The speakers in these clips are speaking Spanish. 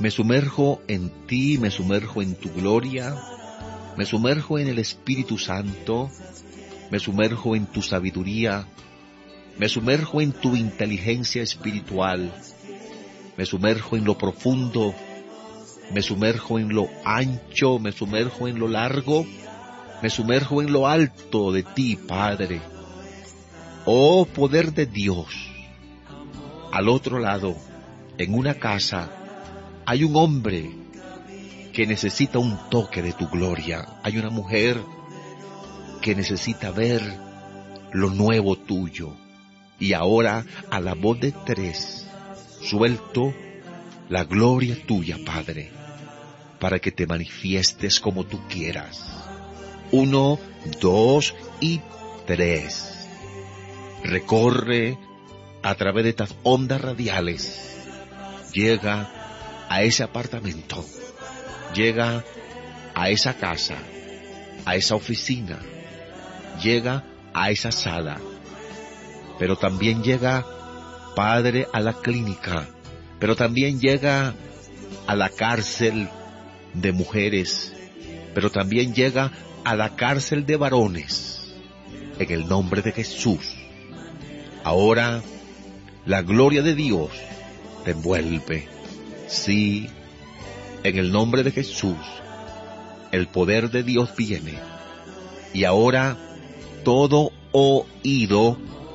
Me sumerjo en ti, me sumerjo en tu gloria, me sumerjo en el Espíritu Santo, me sumerjo en tu sabiduría, me sumerjo en tu inteligencia espiritual, me sumerjo en lo profundo, me sumerjo en lo ancho, me sumerjo en lo largo, me sumerjo en lo alto de ti, Padre. Oh poder de Dios, al otro lado, en una casa, hay un hombre que necesita un toque de tu gloria. Hay una mujer que necesita ver lo nuevo tuyo. Y ahora, a la voz de tres, suelto la gloria tuya, Padre, para que te manifiestes como tú quieras. 1, 2 y 3. Recorre a través de estas ondas radiales. Llega a ese apartamento. Llega a esa casa, a esa oficina. Llega a esa sala. Pero también llega, Padre, a la clínica. Pero también llega a la cárcel de mujeres. Pero también llega a la cárcel de varones. En el nombre de Jesús. Ahora, la gloria de Dios te envuelve. Sí, en el nombre de Jesús, el poder de Dios viene. Y ahora, todo oído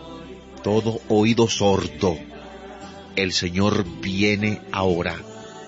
sordo, el Señor viene ahora.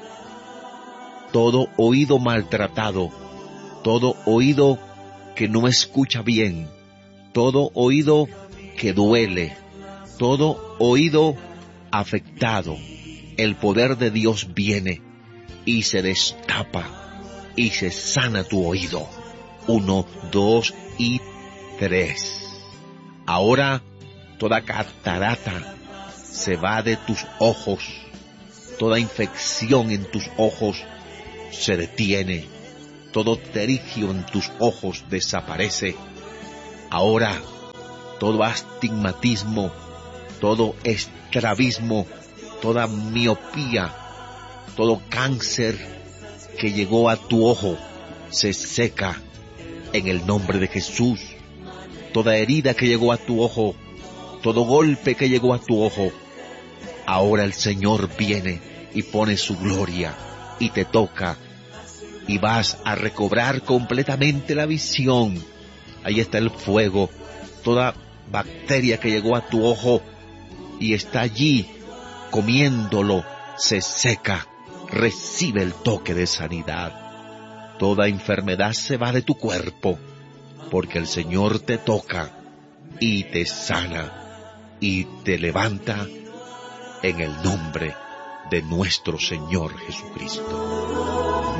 Todo oído maltratado, todo oído que no escucha bien, todo oído que duele, todo oído afectado, el poder de Dios viene y se destapa y se sana tu oído. 1, 2 y 3. Ahora toda catarata se va de tus ojos, toda infección en tus ojos se detiene, todo terigio en tus ojos desaparece. Ahora todo astigmatismo, todo estrabismo, toda miopía, todo cáncer que llegó a tu ojo se seca en el nombre de Jesús. Toda herida que llegó a tu ojo, todo golpe que llegó a tu ojo, ahora el Señor viene y pone su gloria y te toca y vas a recobrar completamente la visión. Ahí está el fuego, toda bacteria que llegó a tu ojo y está allí comiéndolo, se seca, recibe el toque de sanidad. Toda enfermedad se va de tu cuerpo, porque el Señor te toca y te sana y te levanta en el nombre de nuestro Señor Jesucristo.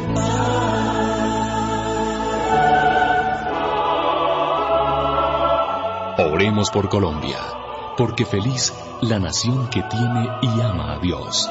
Oremos por Colombia, porque feliz la nación que tiene y ama a Dios.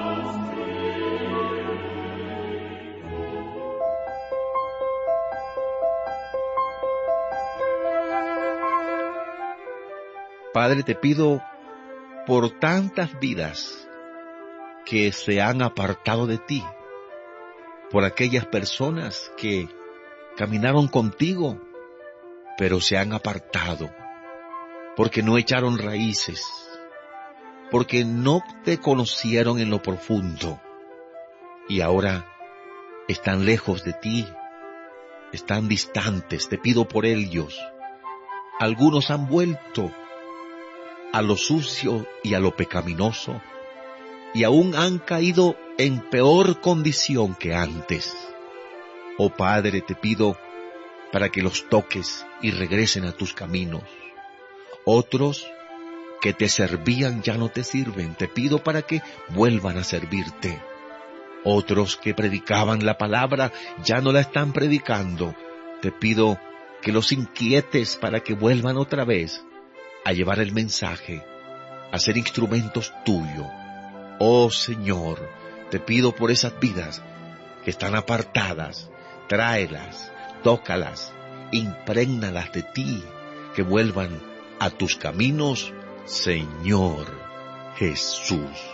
Padre, te pido por tantas vidas que se han apartado de ti, por aquellas personas que caminaron contigo, pero se han apartado, porque no echaron raíces, porque no te conocieron en lo profundo, y ahora están lejos de ti, están distantes. Te pido por ellos. Algunos han vuelto a lo sucio y a lo pecaminoso, y aún han caído en peor condición que antes. Oh Padre, te pido para que los toques y regresen a tus caminos. Otros que te servían ya no te sirven, te pido para que vuelvan a servirte. Otros que predicaban la palabra ya no la están predicando, te pido que los inquietes para que vuelvan otra vez a llevar el mensaje, a ser instrumentos tuyos. Oh Señor, te pido por esas vidas que están apartadas, tráelas, tócalas, imprégnalas de ti, que vuelvan a tus caminos, Señor Jesús.